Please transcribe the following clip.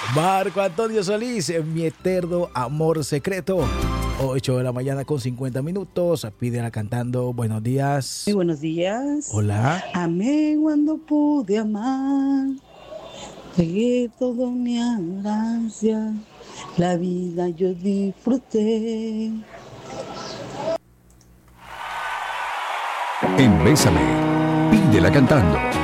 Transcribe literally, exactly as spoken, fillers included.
Marco Antonio Solís, Mi eterno amor secreto. ocho de la mañana con cincuenta minutos. Pídela cantando. Buenos días. Muy buenos días. Hola. Amé cuando pude amar. Pegué todo mi gracia. La vida yo disfruté. En Bésame, pídela cantando.